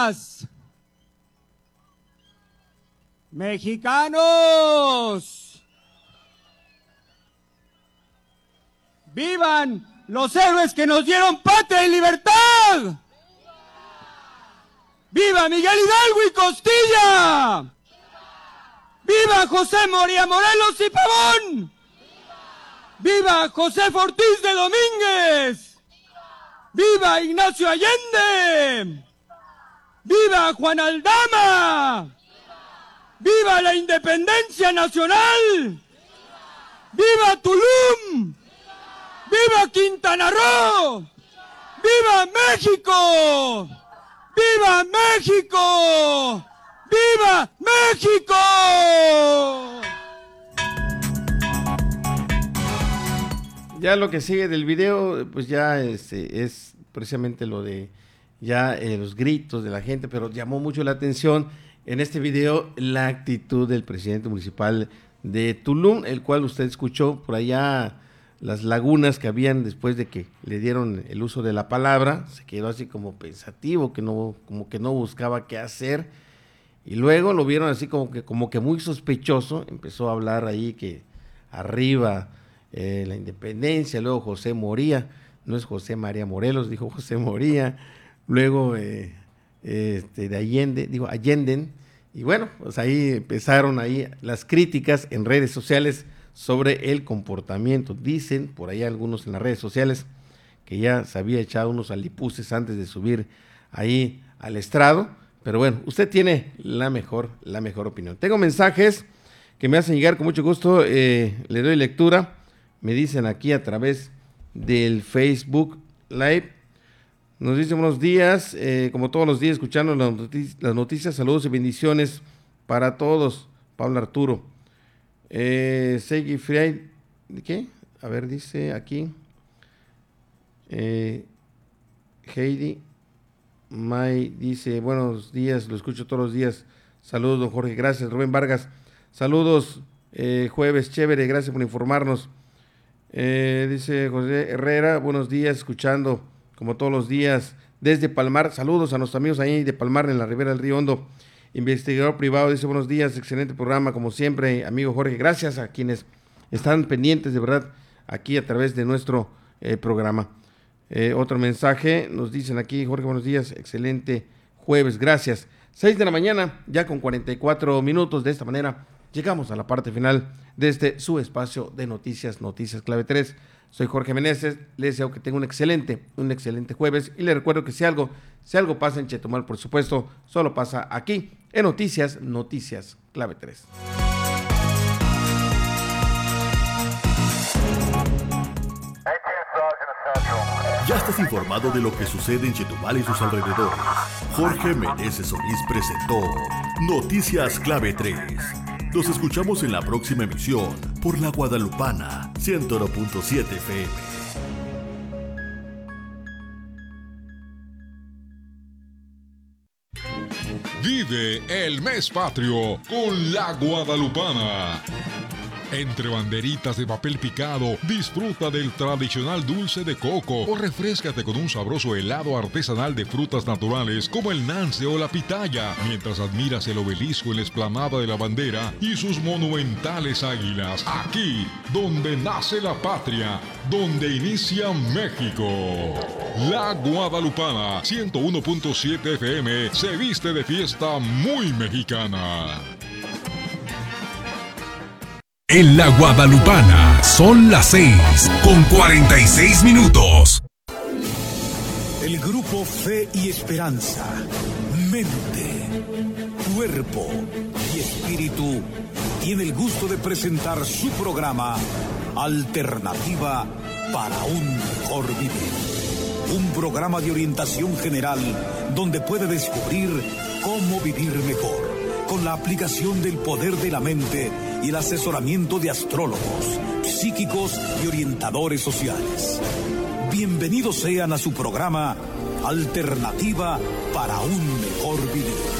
mexicanas, mexicanos, vivan los héroes que nos dieron patria y libertad. ¡Viva Miguel Hidalgo y Costilla! ¡Viva José María Morelos y Pavón! ¡Viva José Ortiz de Domínguez! ¡Viva Ignacio Allende! ¡Viva Juan Aldama! ¡Viva la independencia nacional! ¡Viva Tulum! ¡Viva Quintana Roo! ¡Viva México! ¡Viva México! ¡Viva México! Ya lo que sigue del video, pues ya es precisamente lo de ya los gritos de la gente, pero llamó mucho la atención en este video la actitud del presidente municipal de Tulum, el cual usted escuchó por allá las lagunas que habían después de que le dieron el uso de la palabra. Se quedó así como pensativo, como que no buscaba qué hacer, y luego lo vieron así como que muy sospechoso. Empezó a hablar ahí que arriba la independencia, luego José Moría, no es José María Morelos, dijo José Moría, luego de Allende, dijo Allenden, y bueno, pues ahí empezaron ahí las críticas en redes sociales sobre el comportamiento. Dicen por ahí algunos en las redes sociales que ya se había echado unos alipuses antes de subir ahí al estrado, pero bueno, usted tiene la mejor opinión. Tengo mensajes que me hacen llegar con mucho gusto, le doy lectura. Me dicen aquí a través del Facebook Live, nos dicen buenos días, como todos los días escuchando las noticias, saludos y bendiciones para todos. Pablo Arturo. Segui Fried, ¿qué? A ver, dice aquí. Heidi May dice, buenos días, lo escucho todos los días. Saludos, don Jorge, gracias. Rubén Vargas, saludos, jueves chévere, gracias por informarnos. Dice José Herrera, buenos días, escuchando como todos los días desde Palmar. Saludos a nuestros amigos ahí de Palmar, en la ribera del Río Hondo. Investigador privado dice, buenos días, excelente programa, como siempre, amigo Jorge. Gracias a quienes están pendientes, de verdad, aquí a través de nuestro programa. Otro mensaje, nos dicen aquí, Jorge, buenos días, excelente jueves, gracias. 6 de la mañana, ya con 44 minutos, de esta manera llegamos a la parte final de este su espacio de noticias Clave 3. Soy Jorge Meneses, les deseo que tenga un excelente jueves, y les recuerdo que si algo pasa en Chetumal, por supuesto, solo pasa aquí en Noticias Clave 3. Ya estás informado de lo que sucede en Chetumal y sus alrededores. Jorge Meneses Solís presentó Noticias Clave 3. Nos escuchamos en la próxima emisión por La Guadalupana 101.7 FM. Vive el mes patrio con La Guadalupana. Entre banderitas de papel picado, disfruta del tradicional dulce de coco o refréscate con un sabroso helado artesanal de frutas naturales como el nance o la pitaya, mientras admiras el obelisco en la explanada de la bandera y sus monumentales águilas. Aquí, donde nace la patria, donde inicia México. La Guadalupana 101.7 FM se viste de fiesta muy mexicana. En La Guadalupana son las 6:46. El grupo Fe y Esperanza, Mente, Cuerpo y Espíritu tiene el gusto de presentar su programa Alternativa para un Mejor Vivir. Un programa de orientación general donde puede descubrir cómo vivir mejor, con la aplicación del poder de la mente y el asesoramiento de astrólogos, psíquicos y orientadores sociales. Bienvenidos sean a su programa Alternativa para un Mejor Vivir.